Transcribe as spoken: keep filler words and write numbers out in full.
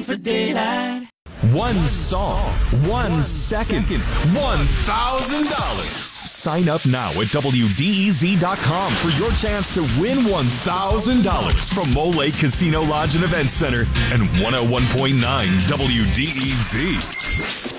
for daylight. One song, one second, one thousand dollars. Sign up now at W D E Z dot com for your chance to win one thousand dollars from Mole Lake Casino Lodge and Event Center and one oh one point nine W D E Z.